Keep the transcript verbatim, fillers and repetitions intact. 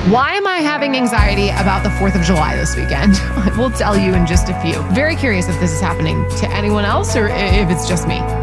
Why am I having anxiety about the fourth of July this weekend? I will tell you in just a few. Very curious if this is happening to anyone else or if it's just me.